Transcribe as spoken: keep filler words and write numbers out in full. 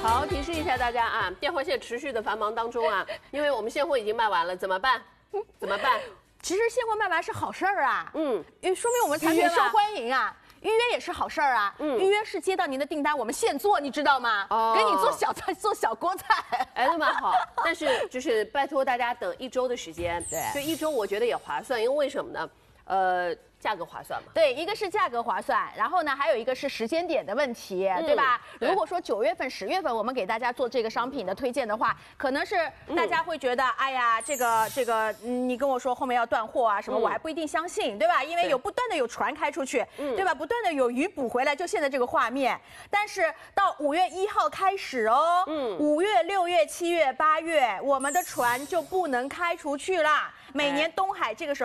好，提示一下大家啊，电话线持续的繁忙当中啊，因为我们现货已经卖完了，怎么办？怎么办？ 其实现货卖完是好事儿啊， 嗯， 因为说明我们产品受欢迎啊。预约也是好事儿啊，嗯，预约是接到您的订单，我们现做，你知道吗？哦，给你做小菜，做小锅菜， 哎，那蛮好。但是就是拜托大家等一周的时间， 对， 就一周我觉得也划算，因为为什么呢？呃。价格划算嘛？ 对，一个是价格划算，然后呢，还有一个是时间点的问题，嗯、对吧？对，如果说九月份、十月份我们给大家做这个商品的推荐的话，可能是大家会觉得，嗯、哎呀，这个这个，嗯，你跟我说后面要断货啊什么，嗯、我还不一定相信，对吧？因为有不断的有船开出去，对, 对吧？不断的有鱼补回来，就现在这个画面。但是到五月一号开始哦，嗯，五月、六月、七月、八月，我们的船就不能开出去啦。每年东海这个时候。